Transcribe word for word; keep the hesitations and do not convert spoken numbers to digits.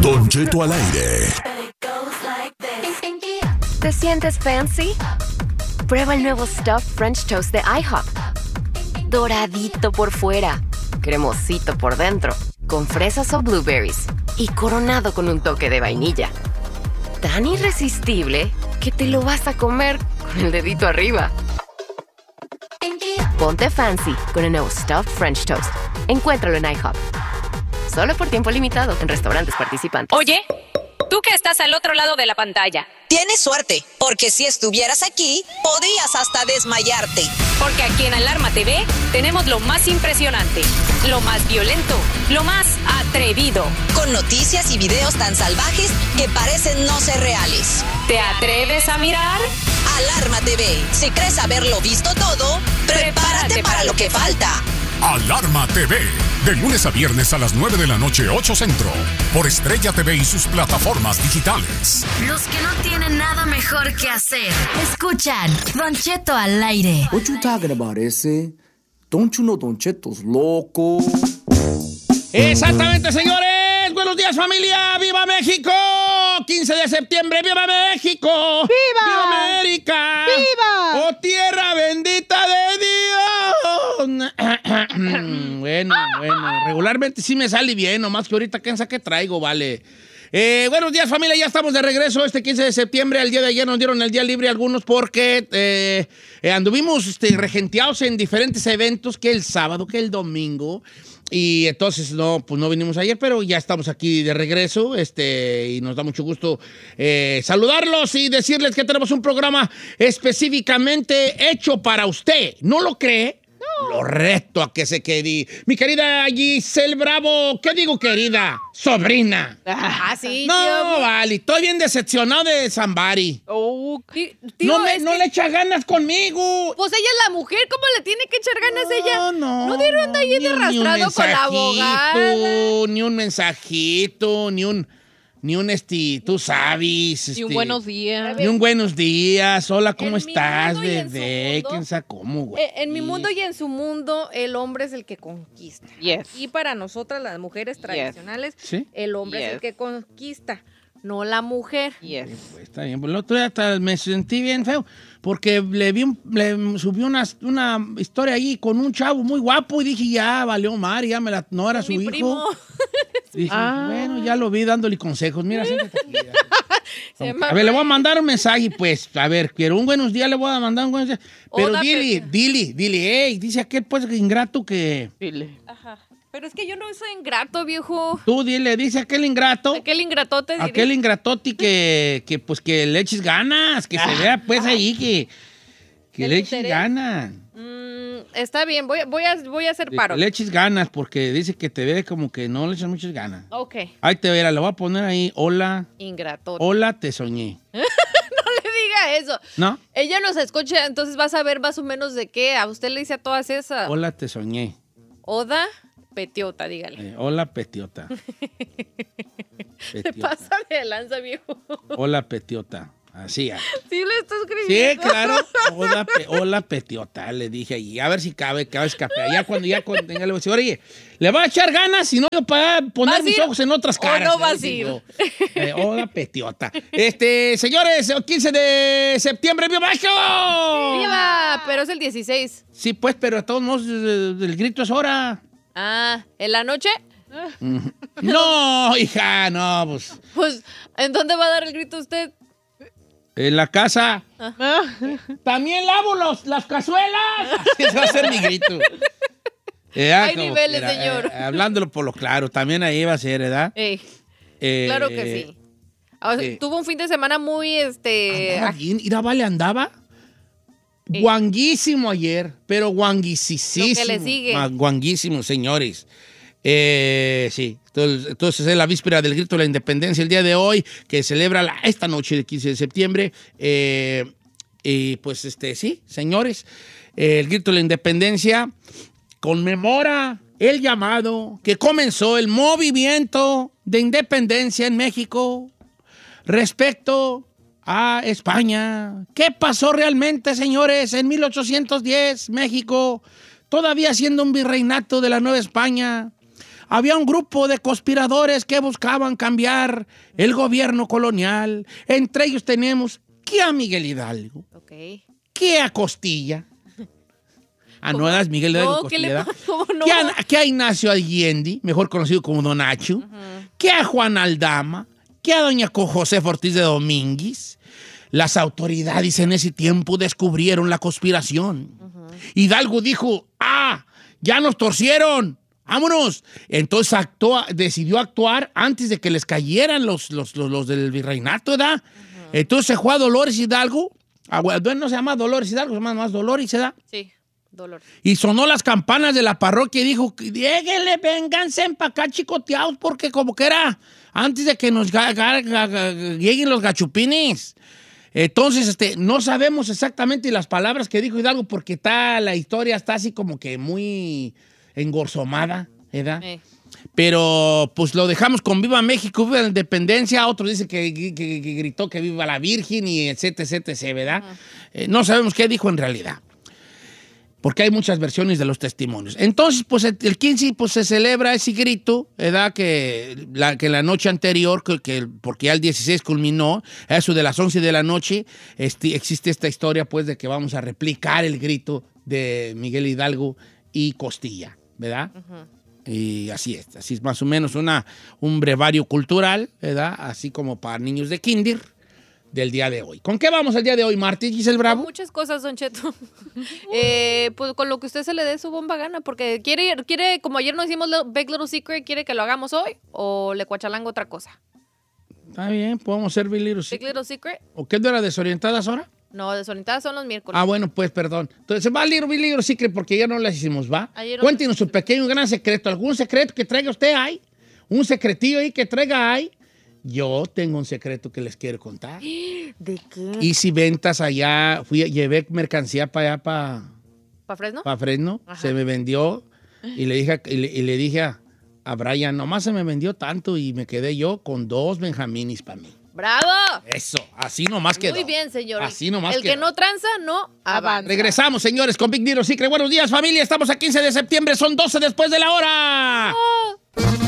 Don Cheto al aire. ¿Te sientes fancy? Prueba el nuevo Stuffed French Toast de IHOP. Doradito por fuera, cremosito por dentro, con fresas o blueberries y coronado con un toque de vainilla. Tan irresistible que te lo vas a comer con el dedito arriba. Ponte fancy con el nuevo Stuffed French Toast. Encuéntralo en IHOP. Solo por tiempo limitado en restaurantes participantes. Oye, tú que estás al otro lado de la pantalla. Tienes suerte, porque si estuvieras aquí, podrías hasta desmayarte. Porque aquí en Alarma T V tenemos lo más impresionante, lo más violento, lo más atrevido. Con noticias y videos tan salvajes que parecen no ser reales. ¿Te atreves a mirar? Alarma T V. Si crees haberlo visto todo, prepárate, prepárate para, para lo que falta. Alarma T V. De lunes a viernes a las nueve de la noche, ocho Centro. Por Estrella T V y sus plataformas digitales. Los que no tienen nada mejor que hacer. Escuchan Don Cheto al aire. What you talking about, ese? Don't you know Don Cheto's loco? Exactamente, señores. Buenos días, familia. ¡Viva México! quince de septiembre. ¡Viva México! ¡Viva! ¡Viva América! ¡Viva! ¡Oh, tierra bendita de Dios! Bueno, bueno. Regularmente sí me sale bien, nomás que ahorita ¿quién sabe qué traigo, vale? Eh, buenos días, familia. Ya estamos de regreso este quince de septiembre. El día de ayer nos dieron el día libre algunos porque eh, eh, anduvimos este, regenteados en diferentes eventos, que el sábado, que el domingo. Y entonces no, pues no vinimos ayer, pero ya estamos aquí de regreso, este, y nos da mucho gusto eh, saludarlos y decirles que tenemos un programa específicamente hecho para usted. ¿No lo cree? No. Lo reto a que se quede. Mi querida Giselle Bravo, ¿qué digo, querida? Sobrina. Ah, sí, No, tío. vale, estoy bien decepcionado de Zambari. Oh, tío, No, me, es no que- le echa ganas conmigo. Pues ella es la mujer, ¿cómo le tiene que echar ganas No, ella? no. ¿No dieron de ahí Ni de un- ni un arrastrado con la abogada? mensajito, Ni un mensajito, ni un, ni un este, tú sabes. Y un este, buenos días. Ni un buenos días. Hola, ¿cómo En mi estás, mundo y en su bebé? mundo, ¿Quién sabe cómo, güey? Eh, en mi mundo y en su mundo, el hombre es el que conquista. Yes. Y para nosotras, las mujeres tradicionales, ¿Sí? el hombre es el Yes. que conquista, no la mujer. Yes. Pues está bien. Pues el otro día hasta me sentí bien feo porque le vi un- le subió una, una historia ahí con un chavo muy guapo y dije, ya valió mar, ya me la, no era su Mi hijo. primo. Dije, Ah. bueno, ya lo vi dándole consejos. Mira, siéntate aquí. Se llama A ver, le voy a mandar un mensaje, pues. A ver, quiero un buenos días, le voy a mandar un buenos días. Pero Hola, dile, Pepe. dile, dile, hey, dice aquel, pues, ingrato que... Dile. Ajá. Pero es que yo no soy ingrato, viejo. Tú dile, dice aquel ingrato, Aquel ingratote diré. aquel ingratoti que, que, pues, que le eches ganas, que se vea, pues, ahí que, que Que le le eches interese. ganas. Mm, está bien, voy, a- voy, a, voy a hacer Que paro. le eches ganas, porque dice que te ve como que no le echas muchas ganas. Ok, Ahí te verá, le voy a poner ahí, hola, ingratote. hola, te soñé. No le diga eso. ¿No? Ella nos escucha, entonces vas a ver más o menos de qué. A usted le dice a todas esas. Hola, te soñé. Oda Petiota, dígale. Eh, hola, petiota. Se Petiota. pasa de lanza, viejo. Hola, petiota. Así. ah. Sí le estás Sí, escribiendo. claro. Hola, pe- hola, petiota, le dije allí. A ver si cabe, cabe escape. Ya cuando ya cuando tenga, le voy a decir, oye, le va a echar ganas, si no, yo para poner ¿Vas a mis ir ojos en otras o caras. no le vas a dije ir? yo. Eh, hola, petiota. Este, señores, el quince de septiembre, ¡viva México! ¡Viva! Pero es el dieciséis. Sí, pues, pero a todos modos, eh, el grito es hora. Ah, ¿en la noche? No, hija, no, pues. Pues, ¿en dónde va a dar el grito usted? En la casa. También lavo los, las cazuelas. Ese va a ser mi grito. Eh, ah, Hay como niveles, quiera, señor. eh, hablándolo por lo claro, también ahí va a ser, ¿verdad? Ey, Eh, claro que sí. O sea, sí. tuvo un fin de semana muy, este... Andaba bien, mira, vale, andaba Eh. guanguísimo ayer, pero guanguisísimo. Lo que le sigue. Ma- Guanguísimo, señores. Eh, sí, entonces, entonces es la víspera del grito de la independencia el día de hoy, que celebra la- esta noche del quince de septiembre. Eh, y pues, este, sí, señores, eh, el grito de la independencia conmemora el llamado que comenzó el movimiento de independencia en México respecto a España. ¿Qué pasó realmente, señores? En mil ochocientos diez, México, todavía siendo un virreinato de la Nueva España, había un grupo de conspiradores que buscaban cambiar el gobierno colonial. Entre ellos tenemos que a Miguel Hidalgo, Ok. que a Costilla. Ah, no eras Miguel Hidalgo No, ¿qué le Costilla, pasó? ¿Cómo no? que, a, que a Ignacio Allende, mejor conocido como Don Nacho, uh-huh. que a Juan Aldama, que a doña José Ortiz de Domínguez. Las autoridades en ese tiempo descubrieron la conspiración. Uh-huh. Hidalgo dijo, ah, ya nos torcieron, vámonos. Entonces actuó, decidió actuar antes de que les cayeran los, los, los, los del virreinato, ¿verdad? Uh-huh. Entonces se fue a Dolores Hidalgo. Ah, bueno, no se llama Dolores Hidalgo, se llama más Dolores, ¿verdad? Sí. Dolor. Y sonó las campanas de la parroquia y dijo, lléguenle, vénganse para acá chicoteados, porque como que era antes de que nos ga- ga- ga- ga- lleguen los gachupines. Entonces, este, no sabemos exactamente las palabras que dijo Hidalgo porque está, la historia está así como que muy engorzomada, ¿verdad? Eh. Pero pues lo dejamos con Viva México, Viva la Independencia. Otros dicen que, que, que gritó que viva la Virgen y etcétera, etcétera, ¿verdad? Uh-huh. Eh, no sabemos qué dijo en realidad, porque hay muchas versiones de los testimonios. Entonces, pues el quince pues, se celebra ese grito, ¿verdad? Que la, que la noche anterior, que, que, porque ya el dieciséis culminó, a eso de las once de la noche, este, existe esta historia, pues, de que vamos a replicar el grito de Miguel Hidalgo y Costilla, ¿verdad? Uh-huh. Y así es, así es más o menos una, un brevario cultural, ¿verdad? Así como para niños de kinder del día de hoy. ¿Con qué vamos el día de hoy, Martí, Giselle Bravo? Con muchas cosas, Don Cheto. eh, pues con lo que usted se le dé su bomba gana, porque quiere, quiere como ayer nos hicimos Big Little Secret, ¿quiere que lo hagamos hoy o le cuachalango otra cosa? Está bien, podemos hacer Big Little Secret. Big Little Secret. ¿O qué no era desorientadas ahora? No, desorientadas son los miércoles. Ah, bueno, pues perdón. Entonces va a Big Little Secret porque ya no las hicimos, ¿va? Ayer Cuéntenos su pequeño gran secreto. ¿Algún secreto que traiga usted ahí? ¿Un secretillo ahí que traiga ahí? Yo tengo un secreto que les quiero contar. ¿De qué? Hice ventas allá, fui, llevé mercancía para allá, para... ¿Para Fresno? Para Fresno. Ajá. Se me vendió y le dije, y le, y le dije a, a Brian, nomás se me vendió tanto y me quedé yo con dos benjaminis para mí. ¡Bravo! Eso, así nomás quedó. Muy bien, señor. Así nomás El quedó. que no tranza, no avanza. Regresamos, señores, con Big Little Secret. Buenos días, familia. Estamos a quince de septiembre, son doce después de la hora. Oh.